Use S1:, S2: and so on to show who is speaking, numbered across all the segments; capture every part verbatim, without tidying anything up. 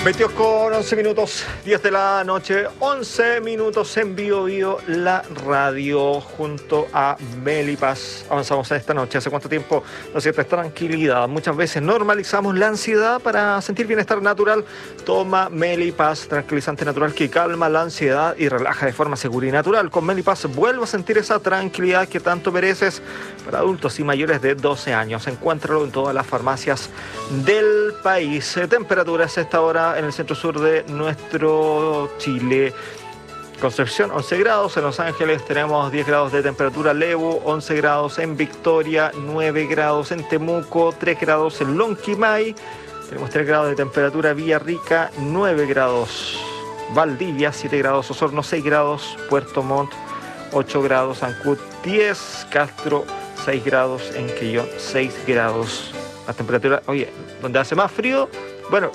S1: veintidós con once minutos, diez de la noche, once minutos en Bio Bio, la radio, junto a Melipaz. Avanzamos esta noche. ¿Hace cuánto tiempo nos sientes tranquilidad? Muchas veces normalizamos la ansiedad para sentir bienestar natural. Toma Melipaz, tranquilizante natural que calma la ansiedad y relaja de forma segura y natural. Con Melipaz vuelvo a sentir esa tranquilidad que tanto mereces. Para adultos y mayores de doce años, encuéntralo en todas las farmacias del país. Temperaturas a esta hora en el centro sur de nuestro Chile. Concepción, once grados. En Los Ángeles tenemos diez grados de temperatura. Levo, once grados. En Victoria, nueve grados. En Temuco, tres grados. En Lonquimay tenemos tres grados de temperatura. Villarrica, nueve grados. Valdivia, siete grados. Osorno, seis grados. Puerto Montt, ocho grados. Ancud, diez. Castro, seis grados. En Quillón, seis grados. La temperatura, oye, donde hace más frío, bueno,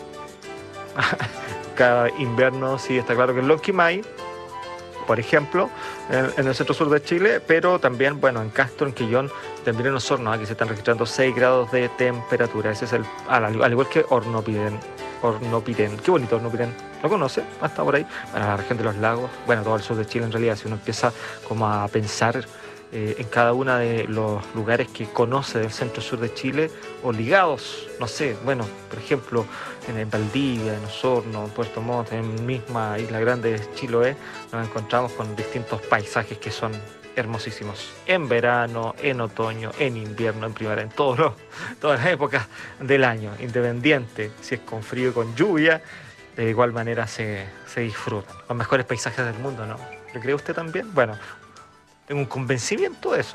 S1: cada invierno sí está claro que en Lonquimay, por ejemplo, en, en el centro sur de Chile, pero también, bueno, en Castro, en Quillón, también en Osorno, aquí se están registrando seis grados de temperatura. Ese es el, al, al igual que Hornopirén. Hornopirén, qué bonito Hornopirén. ¿Lo conoce? ¿Hasta por ahí? Bueno, la región de los lagos, bueno, todo el sur de Chile en realidad, si uno empieza como a pensar Eh, en cada uno de los lugares que conoce del centro sur de Chile o ligados, no sé, bueno, por ejemplo, en el Valdivia, en Osorno, en Puerto Montt, en misma Isla Grande de Chiloé, nos encontramos con distintos paisajes que son hermosísimos. En verano, en otoño, en invierno, en primavera, en todos los, todas las épocas del año, independiente, si es con frío y con lluvia, de igual manera se, se disfrutan. Los mejores paisajes del mundo, ¿no? ¿Lo cree usted también? Bueno, tengo un convencimiento de eso.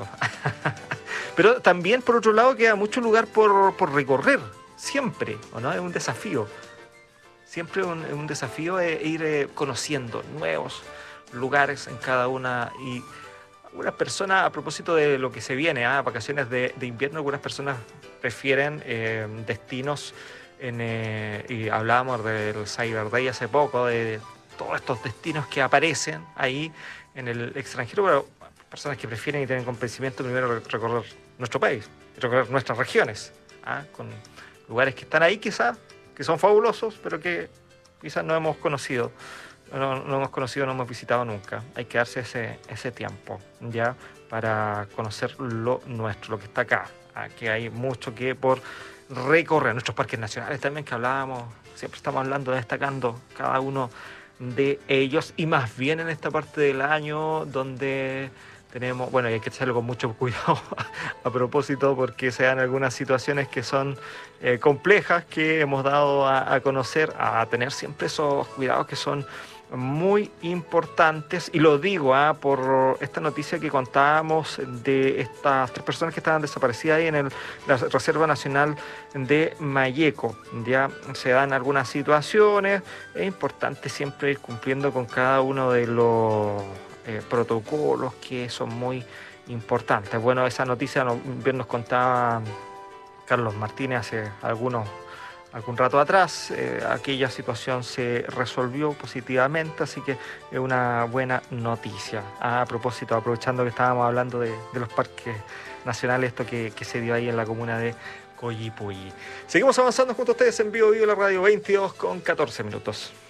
S1: Pero también, por otro lado, queda mucho lugar por, por recorrer. Siempre, ¿o no? Es un desafío. Siempre un, un desafío es ir eh, conociendo nuevos lugares en cada una. Y algunas personas, a propósito de lo que se viene, ¿eh? vacaciones de, de invierno, algunas personas prefieren eh, destinos, en, eh, y hablábamos del Cyber Day hace poco, de todos estos destinos que aparecen ahí en el extranjero, pero personas que prefieren y tienen convencimiento primero recorrer nuestro país, recorrer nuestras regiones, ¿ah? Con lugares que están ahí quizás, que son fabulosos, pero que quizás no hemos conocido, no, no hemos conocido, no hemos visitado nunca. Hay que darse ese, ese tiempo, ¿ya? Para conocer lo nuestro, lo que está acá, ¿ah? Que hay mucho que por recorrer. Nuestros parques nacionales también, que hablábamos, siempre estamos hablando, destacando cada uno de ellos, y más bien en esta parte del año donde tenemos, bueno, y hay que hacerlo con mucho cuidado a propósito, porque se dan algunas situaciones que son eh, complejas, que hemos dado a, a conocer, a tener siempre esos cuidados que son muy importantes. Y lo digo ¿eh? por esta noticia que contábamos de estas tres personas que estaban desaparecidas ahí en el, la Reserva Nacional de Mayeco. Ya se dan algunas situaciones, es importante siempre ir cumpliendo con cada uno de los eh, protocolos que son muy importantes. Bueno, esa noticia nos, bien nos contaba Carlos Martínez hace algunos algún rato atrás, eh, aquella situación se resolvió positivamente, así que es una buena noticia. Ah, a propósito, aprovechando que estábamos hablando de, de los parques nacionales, esto que, que se dio ahí en la comuna de Coyipulli. Seguimos avanzando junto a ustedes en Bio Bio, la radio, veintidós con catorce minutos.